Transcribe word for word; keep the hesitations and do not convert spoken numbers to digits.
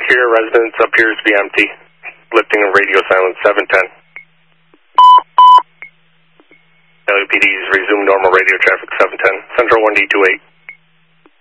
here. Residence appears to be empty. Lifting of radio silence, seven ten. L A P D's resume normal radio traffic, seven ten. Central one D two eight.